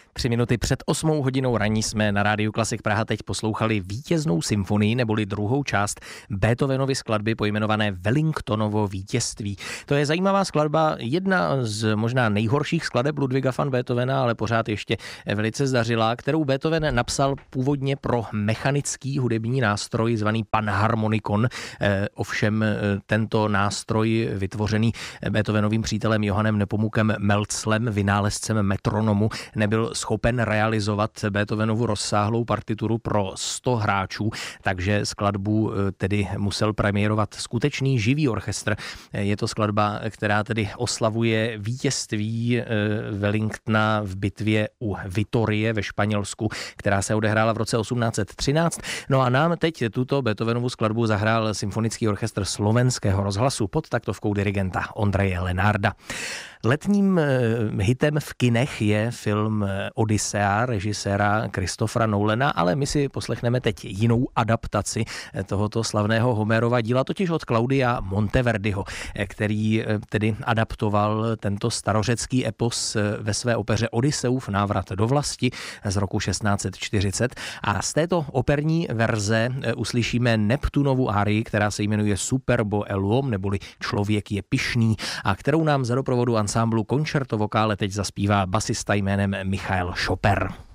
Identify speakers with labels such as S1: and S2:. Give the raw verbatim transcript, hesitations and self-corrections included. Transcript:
S1: Tři minuty před osmou hodinou raní jsme na Rádiu Klasik Praha teď poslouchali vítěznou symfonii neboli druhou část Beethovenovy skladby pojmenované Wellingtonovo vítězství. To je zajímavá skladba, jedna z možná nejhorších skladeb Ludwiga van Beethovena, ale pořád ještě velice zdařilá, kterou Beethoven napsal původně pro mechanický hudební nástroj zvaný panharmonikon. E, ovšem tento nástroj vytvořený Beethovenovým přítelem Johannem Nepomukem Melzlem, vynálezcem metronomu, nebyl schopen realizovat Beethovenovu rozsáhlou partituru pro sto hráčů, takže skladbu tedy musel premiérovat skutečný živý orchestr. Je to skladba, která tedy oslavuje vítězství Wellingtona v bitvě u Vitorie ve Španělsku, která se odehrála v roce osmnáct set třináct. No a nám teď tuto Beethovenovu skladbu zahrál Symfonický orchestr Slovenského rozhlasu pod taktovkou dirigenta Ondreje Lenárda. Letním hitem v kinech je film Odyssea režiséra Christophera Nolana, ale my si poslechneme teď jinou adaptaci tohoto slavného Homerova díla, totiž od Claudia Monteverdiho, který tedy adaptoval tento starořecký epos ve své opeře Odysseův návrat do vlasti z roku šestnáct set čtyřicet. A z této operní verze uslyšíme Neptunovu árii, která se jmenuje Superbo è l'uom, neboli Člověk je pyšný, a kterou nám za doprovodu ansámblu Concerto Vocale teď zaspívá basista jménem Michael Schoper.